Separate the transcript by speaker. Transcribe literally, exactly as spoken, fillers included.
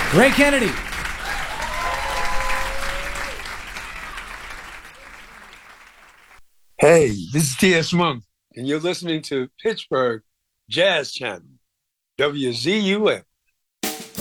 Speaker 1: Ray Kennedy.
Speaker 2: Hey, this is T S. Monk, and you're listening to Pittsburgh Jazz Channel, W Z U F.